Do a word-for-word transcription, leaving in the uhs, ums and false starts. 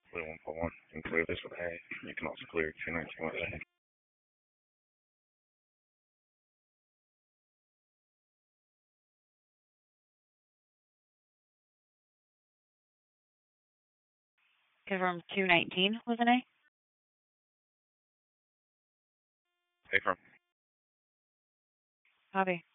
Clear one four one. You can clear this with A. You can also clear two nineteen with A. Confirm two nineteen was an A. A firm. Copy.